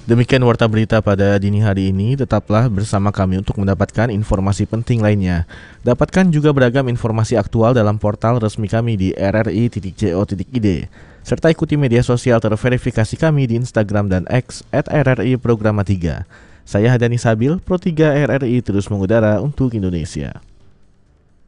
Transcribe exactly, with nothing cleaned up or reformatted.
Demikian warta berita pada dini hari ini. Tetaplah bersama kami untuk mendapatkan informasi penting lainnya. Dapatkan juga beragam informasi aktual dalam portal resmi kami di r r i titik co titik i d. Serta ikuti media sosial terverifikasi kami di Instagram dan X at r r i programa tiga. Saya Hadani Sabil, Pro tiga R R I terus mengudara untuk Indonesia.